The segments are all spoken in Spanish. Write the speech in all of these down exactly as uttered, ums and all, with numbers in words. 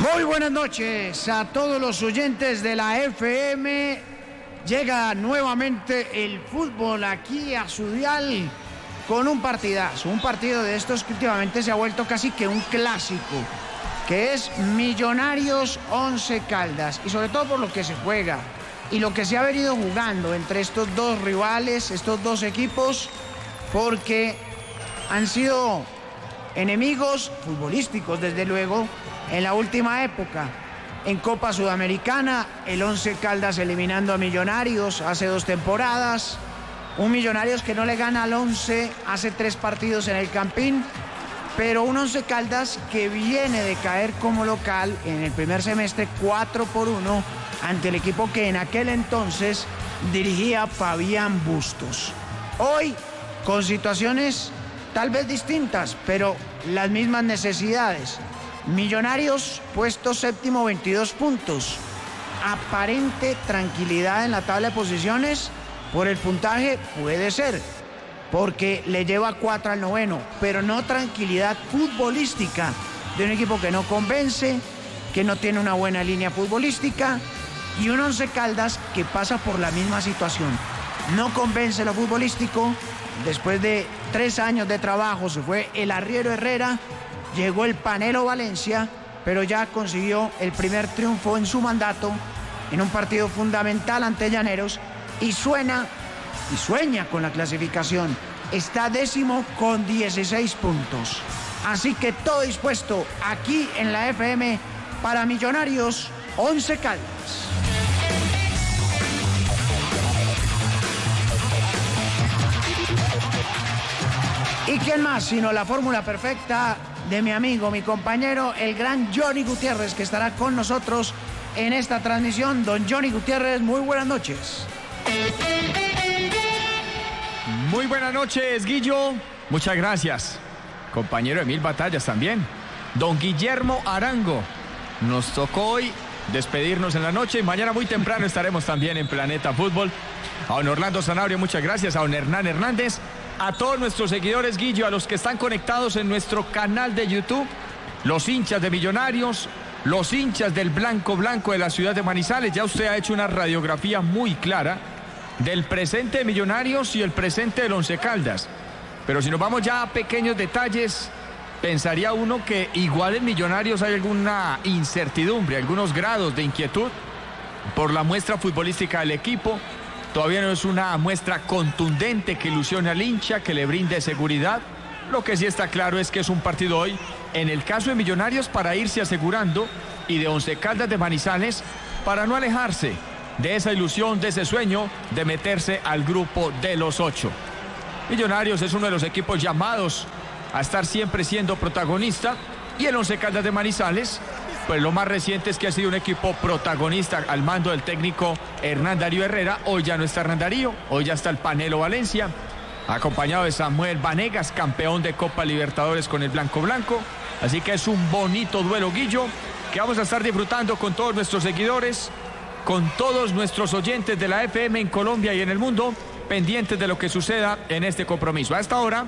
Muy buenas noches a todos los oyentes de la F M. Llega nuevamente el fútbol aquí a su dial con un partidazo, un partido de estos que últimamente se ha vuelto casi que un clásico, que es Millonarios Once Caldas, y sobre todo por lo que se juega y lo que se ha venido jugando entre estos dos rivales, estos dos equipos, porque han sido enemigos futbolísticos, desde luego, en la última época. En Copa Sudamericana, el Once Caldas eliminando a Millonarios hace dos temporadas. Un Millonarios que no le gana al Once hace tres partidos en el Campín, pero un Once Caldas que viene de caer como local en el primer semestre cuatro por uno ante el equipo que en aquel entonces dirigía Fabián Bustos. Hoy, con situaciones tal vez distintas, pero las mismas necesidades. Millonarios puesto séptimo, veintidós puntos. Aparente tranquilidad en la tabla de posiciones. Por el puntaje puede ser, porque le lleva cuatro al noveno, pero no tranquilidad futbolística de un equipo que no convence, que no tiene una buena línea futbolística, y un Once Caldas que pasa por la misma situación. No convence lo futbolístico. Después de tres años de trabajo se fue el arriero Herrera, llegó el Panelo Valencia, pero ya consiguió el primer triunfo en su mandato en un partido fundamental ante Llaneros, y suena y sueña con la clasificación. Está décimo con dieciséis puntos. Así que todo dispuesto aquí en la F M para Millonarios Once Caldas. ¿Y quién más sino la fórmula perfecta de mi amigo, mi compañero, el gran Johnny Gutiérrez, que estará con nosotros en esta transmisión? Don Johnny Gutiérrez, muy buenas noches. Muy buenas noches, Guillo. Muchas gracias. Compañero Emil Batallas también. Don Guillermo Arango. Nos tocó hoy despedirnos en la noche y mañana muy temprano estaremos también en Planeta Fútbol. A don Orlando Zanabria, muchas gracias. A don Hernán Hernández. A todos nuestros seguidores, Guillo, a los que están conectados en nuestro canal de YouTube, los hinchas de Millonarios, los hinchas del Blanco Blanco de la ciudad de Manizales. Ya usted ha hecho una radiografía muy clara del presente de Millonarios y el presente del Once Caldas. Pero si nos vamos ya a pequeños detalles, pensaría uno que igual en Millonarios hay alguna incertidumbre, algunos grados de inquietud por la muestra futbolística del equipo. Todavía no es una muestra contundente que ilusione al hincha, que le brinde seguridad. Lo que sí está claro es que es un partido hoy, en el caso de Millonarios, para irse asegurando, y de Once Caldas de Manizales, para no alejarse de esa ilusión, de ese sueño de meterse al grupo de los ocho. Millonarios es uno de los equipos llamados a estar siempre siendo protagonista, y el Once Caldas de Manizales, pues lo más reciente es que ha sido un equipo protagonista al mando del técnico Hernán Darío Herrera. Hoy ya no está Hernán Darío, hoy ya está el Panelo Valencia, acompañado de Samuel Vanegas, campeón de Copa Libertadores con el Blanco Blanco. Así que es un bonito duelo, Guillo, que vamos a estar disfrutando con todos nuestros seguidores, con todos nuestros oyentes de la F M en Colombia y en el mundo, pendientes de lo que suceda en este compromiso. A esta hora,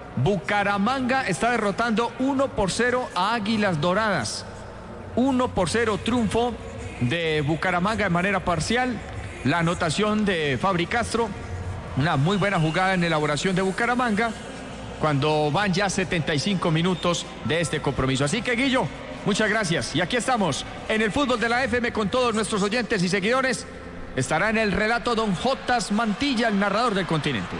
Bucaramanga está derrotando uno por cero a Águilas Doradas. uno por cero triunfo de Bucaramanga de manera parcial. La anotación de Fabri Castro, una muy buena jugada en elaboración de Bucaramanga, cuando van ya setenta y cinco minutos de este compromiso. Así que, Guillo, muchas gracias. Y aquí estamos en el fútbol de la F M con todos nuestros oyentes y seguidores. Estará en el relato don Jotas Mantilla, el narrador del continente.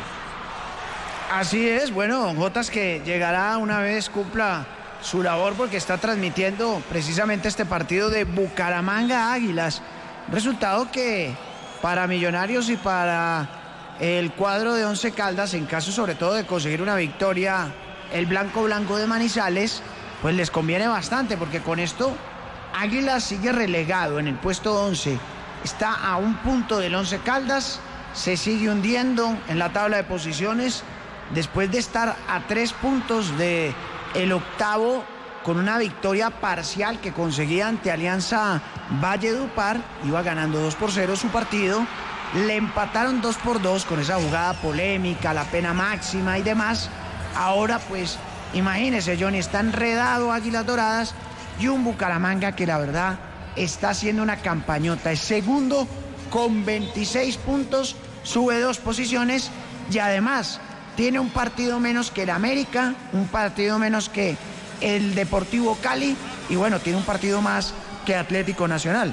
Así es, bueno, don Jotas, que llegará una vez cumpla su labor, porque está transmitiendo precisamente este partido de Bucaramanga Águilas. Resultado que para Millonarios y para el cuadro de Once Caldas, en caso sobre todo de conseguir una victoria, el Blanco Blanco de Manizales, pues les conviene bastante, porque con esto Águilas sigue relegado en el puesto once. Está a un punto del Once Caldas, se sigue hundiendo en la tabla de posiciones después de estar a tres puntos de el octavo, con una victoria parcial que conseguía ante Alianza Valledupar. Iba ganando dos por cero su partido, le empataron dos por dos con esa jugada polémica, la pena máxima y demás. Ahora pues imagínese, Johnny, está enredado Águilas Doradas y un Bucaramanga que la verdad está haciendo una campañota. Es segundo con veintiséis puntos, sube dos posiciones y además tiene un partido menos que el América, un partido menos que el Deportivo Cali y bueno, tiene un partido más que Atlético Nacional.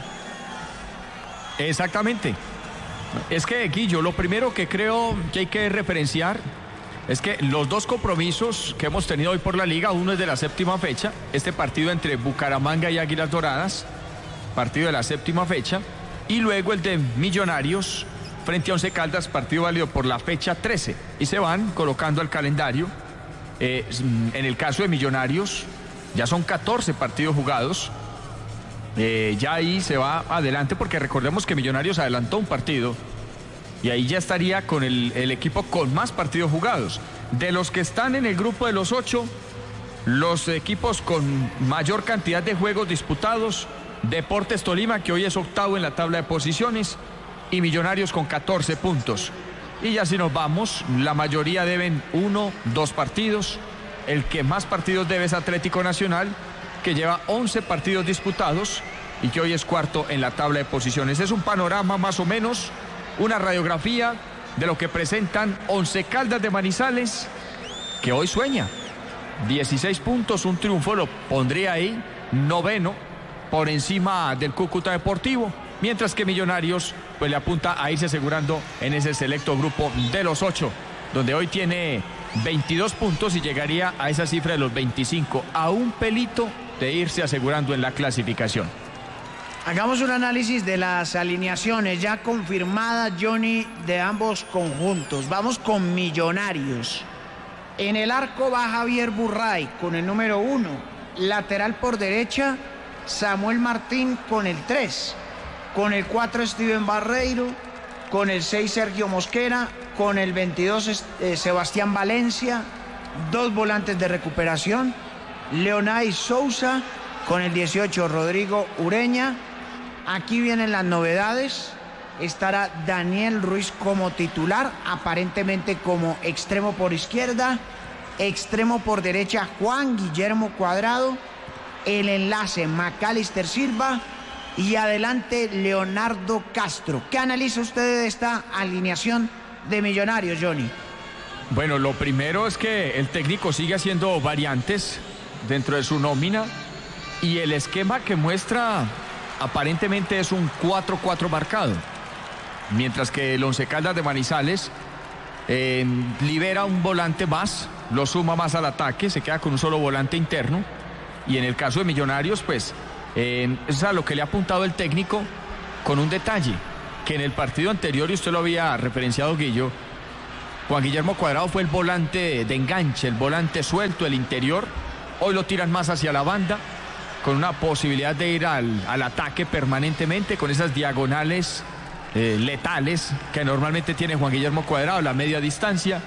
Exactamente. Es que, Guillo, lo primero que creo que hay que referenciar es que los dos compromisos que hemos tenido hoy por la Liga, uno es de la séptima fecha, este partido entre Bucaramanga y Águilas Doradas, partido de la séptima fecha, y luego el de Millonarios frente a Once Caldas, partido válido por la fecha trece, y se van colocando al calendario. Eh, en el caso de Millonarios, ya son catorce partidos jugados. Eh, ya ahí se va adelante porque recordemos que Millonarios adelantó un partido y ahí ya estaría con el, el equipo con más partidos jugados. De los que están en el grupo de los ocho, los equipos con mayor cantidad de juegos disputados, Deportes Tolima, que hoy es octavo en la tabla de posiciones, y Millonarios con catorce puntos. Y ya si nos vamos, la mayoría deben uno, dos partidos. El que más partidos debe es Atlético Nacional, que lleva once partidos disputados y que hoy es cuarto en la tabla de posiciones. Es un panorama más o menos, una radiografía de lo que presentan Once Caldas de Manizales, que hoy sueña. dieciséis puntos, un triunfo lo pondría ahí, noveno, por encima del Cúcuta Deportivo, mientras que Millonarios pues le apunta a irse asegurando en ese selecto grupo de los ocho, donde hoy tiene veintidós puntos y llegaría a esa cifra de los veinticinco, a un pelito de irse asegurando en la clasificación. Hagamos un análisis de las alineaciones ya confirmadas, Johnny, de ambos conjuntos. Vamos con Millonarios. En el arco va Javier Burray con el número uno. Lateral por derecha, Samuel Martín con el tres. Con el cuatro, Steven Barreiro. Con el seis, Sergio Mosquera. Con el veintidós, eh, Sebastián Valencia. Dos volantes de recuperación. Leonay Sousa. Con el dieciocho, Rodrigo Ureña. Aquí vienen las novedades. Estará Daniel Ruiz como titular, aparentemente como extremo por izquierda. Extremo por derecha, Juan Guillermo Cuadrado. El enlace, Macalister Silva. Y adelante, Leonardo Castro. ¿Qué analiza usted de esta alineación de Millonarios, Johnny? Bueno, lo primero es que el técnico sigue haciendo variantes dentro de su nómina. Y el esquema que muestra aparentemente es un cuatro cuatro marcado. Mientras que el Once Caldas de Manizales eh, libera un volante más, lo suma más al ataque, se queda con un solo volante interno. Y en el caso de Millonarios, pues, eh, es a lo que le ha apuntado el técnico, con un detalle, que en el partido anterior, y usted lo había referenciado, Guillo, Juan Guillermo Cuadrado fue el volante de enganche, el volante suelto, el interior. Hoy lo tiran más hacia la banda, con una posibilidad de ir al, al ataque permanentemente, con esas diagonales eh, letales que normalmente tiene Juan Guillermo Cuadrado, la media distancia.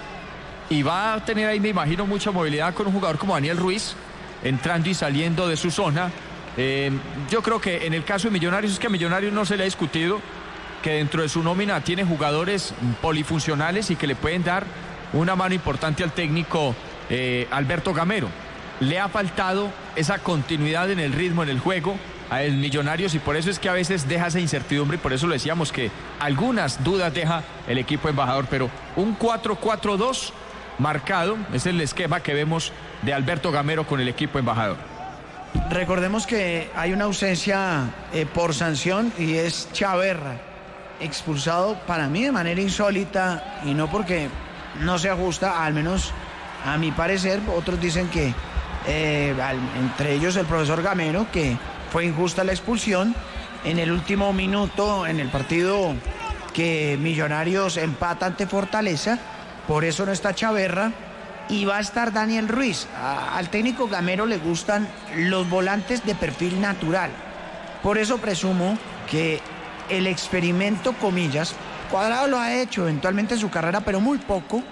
Y va a tener ahí, me imagino, mucha movilidad con un jugador como Daniel Ruiz, entrando y saliendo de su zona. Eh, yo creo que en el caso de Millonarios, es que a Millonarios no se le ha discutido que dentro de su nómina tiene jugadores polifuncionales y que le pueden dar una mano importante al técnico eh, Alberto Gamero. Le ha faltado esa continuidad en el ritmo, en el juego a el Millonarios, y por eso es que a veces deja esa incertidumbre, y por eso lo decíamos que algunas dudas deja el equipo embajador, pero un cuatro cuatro dos marcado es el esquema que vemos de Alberto Gamero con el equipo embajador. Recordemos que hay una ausencia eh, por sanción y es Chaverra, expulsado para mí de manera insólita y no porque no se ajusta, al menos a mi parecer. Otros dicen que Eh, al, entre ellos el profesor Gamero, que fue injusta la expulsión en el último minuto en el partido que Millonarios empata ante Fortaleza. Por eso no está Chaverra y va a estar Daniel Ruiz. A, al técnico Gamero le gustan los volantes de perfil natural, por eso presumo que el experimento, comillas, Cuadrado lo ha hecho eventualmente en su carrera, pero muy poco,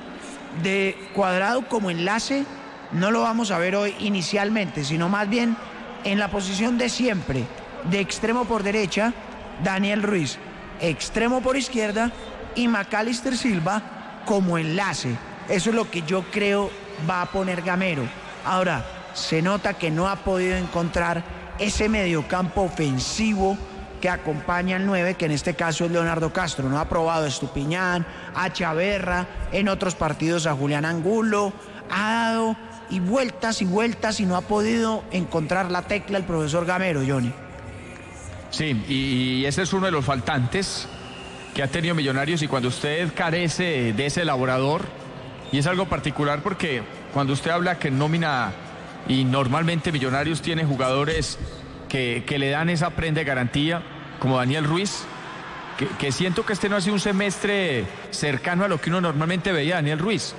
de Cuadrado como enlace. No lo vamos a ver hoy inicialmente, sino más bien en la posición de siempre, de extremo por derecha, Daniel Ruiz, extremo por izquierda, y Macalister Silva como enlace. Eso es lo que yo creo va a poner Gamero. Ahora, se nota que no ha podido encontrar ese mediocampo ofensivo que acompaña al nueve, que en este caso es Leonardo Castro. No ha probado a Estupiñán, a Chaverra, en otros partidos a Julián Angulo, ha dado y vueltas y vueltas y no ha podido encontrar la tecla el profesor Gamero, Johnny. Sí, y ese es uno de los faltantes que ha tenido Millonarios, y cuando usted carece de ese elaborador, y es algo particular porque cuando usted habla que nómina, y normalmente Millonarios tiene jugadores que, que le dan esa prenda de garantía, como Daniel Ruiz, que, que siento que este no ha sido un semestre cercano a lo que uno normalmente veía a Daniel Ruiz,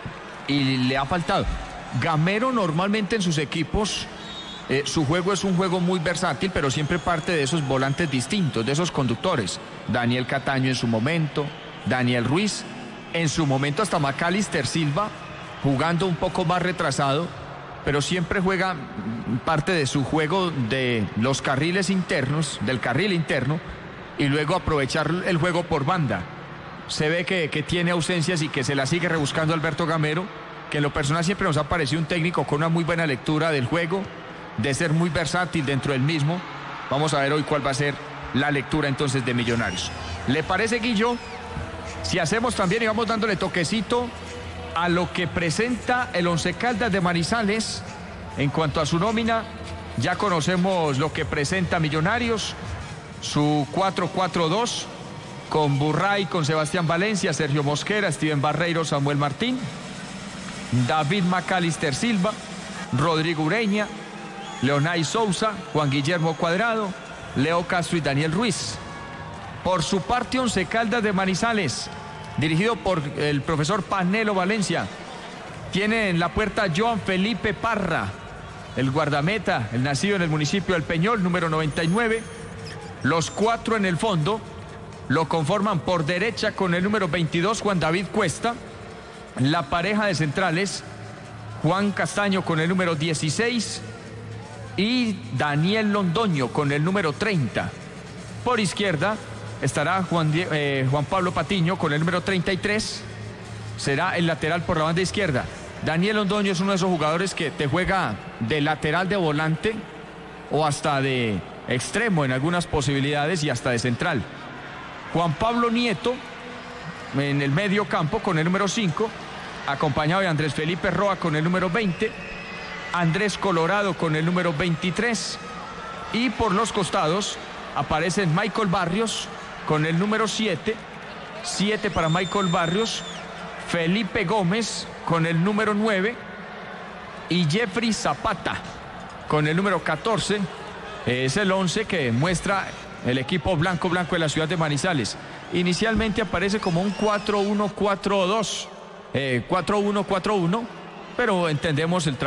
y le ha faltado. Gamero normalmente en sus equipos, eh, su juego es un juego muy versátil, pero siempre parte de esos volantes distintos, de esos conductores. Daniel Cataño en su momento, Daniel Ruiz, en su momento hasta Macalister Silva, jugando un poco más retrasado, pero siempre juega parte de su juego de los carriles internos, del carril interno, y luego aprovechar el juego por banda. Se ve que, que tiene ausencias y que se la sigue rebuscando Alberto Gamero, que en lo personal siempre nos ha parecido un técnico con una muy buena lectura del juego, de ser muy versátil dentro del mismo. Vamos a ver hoy cuál va a ser la lectura entonces de Millonarios. ¿Le parece, Guillo, si hacemos también y vamos dándole toquecito a lo que presenta el Once Caldas de Manizales en cuanto a su nómina? Ya conocemos lo que presenta Millonarios, su cuatro cuatro dos, con Burray, con Sebastián Valencia, Sergio Mosquera, Steven Barreiro, Samuel Martín, David Macalister Silva, Rodrigo Ureña, Leonay Sousa, Juan Guillermo Cuadrado, Leo Castro y Daniel Ruiz. Por su parte, Once Caldas de Manizales, dirigido por el profesor Panelo Valencia, tiene en la puerta Joan Felipe Parra, el guardameta, el nacido en el municipio del Peñol, número noventa y nueve. Los cuatro en el fondo lo conforman por derecha con el número veintidós, Juan David Cuesta. La pareja de centrales, Juan Castaño con el número dieciséis y Daniel Londoño con el número treinta. Por izquierda estará Juan, eh, Juan Pablo Patiño con el número treinta y tres. Será el lateral por la banda izquierda. Daniel Londoño es uno de esos jugadores que te juega de lateral, de volante o hasta de extremo en algunas posibilidades, y hasta de central. Juan Pablo Nieto en el medio campo con el número cinco, acompañado de Andrés Felipe Roa con el número veinte, Andrés Colorado con el número veintitrés, y por los costados aparecen Michael Barrios con el número siete, siete para Michael Barrios, Felipe Gómez con el número nueve y Jeffrey Zapata con el número catorce. Es el once que muestra el equipo blanco blanco de la ciudad de Manizales. Inicialmente aparece como un cuatro uno cuatro dos, eh, cuatro uno cuatro uno, pero entendemos el trabajo